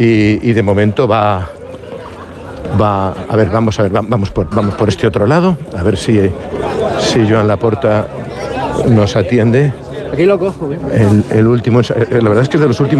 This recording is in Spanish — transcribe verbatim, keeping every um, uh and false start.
y, y de momento va, va, a ver, vamos a ver, vamos por, vamos por este otro lado, a ver si, si Joan Laporta nos atiende. Aquí lo cojo, ¿eh? El, el último, la verdad es que es de los últimos